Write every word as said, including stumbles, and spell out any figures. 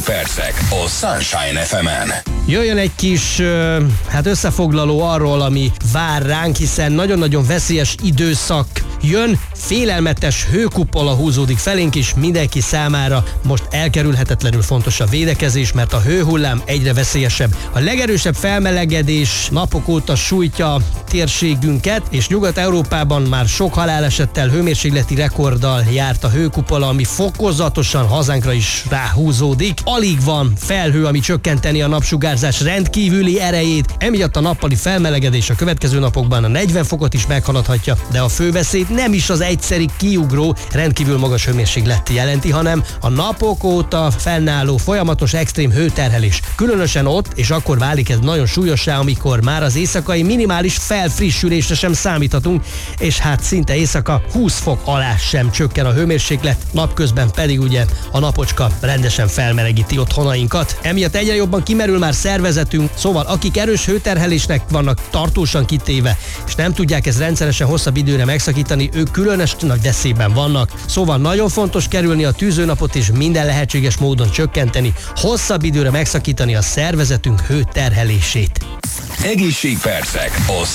Percek a Sunshine ef emen. Jöjjön egy kis hát összefoglaló arról, ami vár ránk, hiszen nagyon-nagyon veszélyes időszak jön, félelmetes hőkupola húzódik felénk is, mindenki számára most elkerülhetetlenül fontos a védekezés, mert a hőhullám egyre veszélyesebb. A legerősebb felmelegedés napok óta sújtja a térségünket, és Nyugat-Európában már sok halálesettel, hőmérsékleti rekorddal járt a hőkupola, ami fokozatosan hazánkra is ráhúzódik. Alig van felhő, ami csökkenteni a napsugárzás rendkívüli erejét, emiatt a nappali felmelegedés a következő napokban a negyven fokot is meghaladhatja, de a fő veszélyt nem is az egyszeri kiugró, rendkívül magas hőmérséklet jelenti, hanem a napok óta fennálló folyamatos extrém hőterhelés. Különösen ott, és akkor válik ez nagyon súlyossá, amikor már az éjszakai minimális felfrissülésre sem számíthatunk, és hát szinte éjszaka húsz fok alá sem csökken a hőmérséklet, napközben pedig ugye a napocska rendesen felmelegíti otthonainkat. Emiatt egyre jobban kimerül már szervezetünk, szóval akik erős hőterhelésnek vannak tartósan kitéve, és nem tudják ezt rendszeresen hosszabb időre megszakítani, ők különös nagy veszélyben vannak. Szóval nagyon fontos kerülni a tűzőnapot és minden lehetséges módon csökkenteni, hosszabb időre megszakítani a szervezetünk hőterhelését. Egészségpercek a